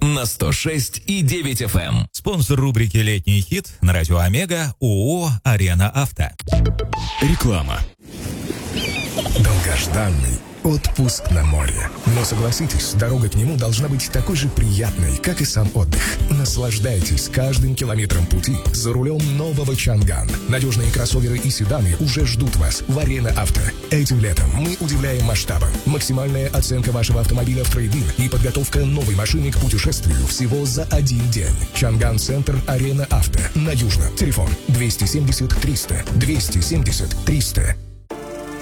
на 106,9 FM. Спонсор рубрики «Летний хит» на радио Омега ООО «Арена Авто». Реклама. Долгожданный отпуск на море. Но согласитесь, дорога к нему должна быть такой же приятной, как и сам отдых. Наслаждайтесь каждым километром пути за рулем нового Чанган. Надежные кроссоверы и седаны уже ждут вас в Арена Авто. Этим летом мы удивляем масштабом. Максимальная оценка вашего автомобиля в трейд-ин и подготовка новой машины к путешествию всего за один день. Чанган Центр Арена Авто. На Южном. Телефон 270 300 270 300.